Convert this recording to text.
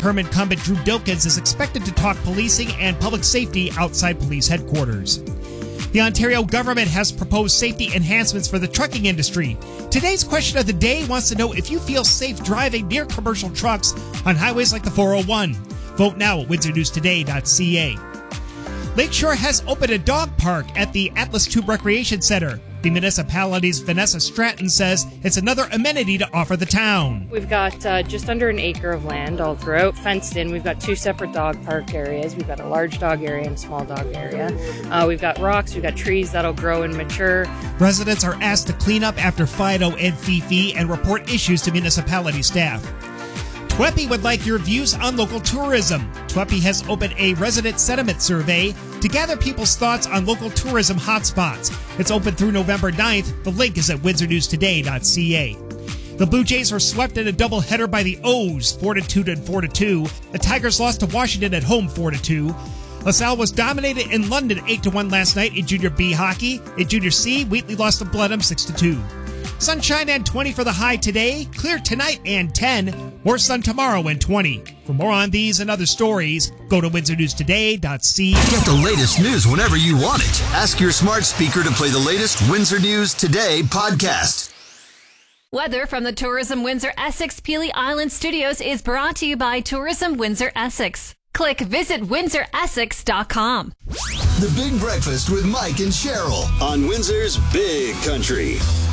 term incumbent Drew Dilkens is expected to talk policing and public safety outside police headquarters. The Ontario government has proposed safety enhancements for the trucking industry. Today's question of the day wants to know if you feel safe driving near commercial trucks on highways like the 401. Vote now at windsornewstoday.ca. Lakeshore has opened a dog park at the Atlas Tube Recreation Center. The municipality's Vanessa Stratton says it's another amenity to offer the town. We've got just under an acre of land all throughout, fenced in. We've got two separate dog park areas. We've got a large dog area and a small dog area. We've got rocks, we've got trees that'll grow and mature. Residents are asked to clean up after Fido and Fifi and report issues to municipality staff. TWEPI would like your views on local tourism. TWEPI has opened a resident sentiment survey to gather people's thoughts on local tourism hotspots. It's open through November 9th. The link is at windsornewstoday.ca. The Blue Jays were swept in a doubleheader by the O's, 4-2 and 4-2. The Tigers lost to Washington at home, 4-2. LaSalle was dominated in London 8-1 last night in Junior B hockey. In Junior C, Wheatley lost to Blenheim 6-2. Sunshine and 20 for the high today, clear tonight and 10, more sun tomorrow and 20. For more on these and other stories, go to windsornewstoday.ca. Get the latest news whenever you want it. Ask your smart speaker to play the latest Windsor News Today podcast. Weather from the Tourism Windsor Essex Peely Island Studios is brought to you by Tourism Windsor Essex. Click visit windsoressex.com. The Big Breakfast with Mike and Cheryl on Windsor's Big Country.